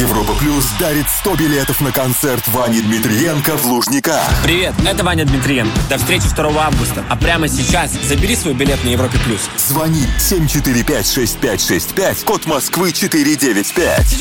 Европа Плюс дарит 100 билетов на концерт Вани Дмитриенко в Лужниках. Привет, это Ваня Дмитриенко. До встречи 2 августа. А прямо сейчас забери свой билет на Европе Плюс. Звони 745-6565, код Москвы 495.